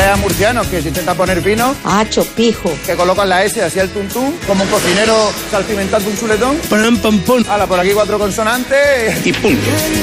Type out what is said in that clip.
a murcianos que se intenta poner fino. Chopijo. Que colocan la S hacia el tuntún, como un cocinero salpimentando un chuletón. Pam, pam, pum. Hala, por aquí 4 consonantes. Y punto.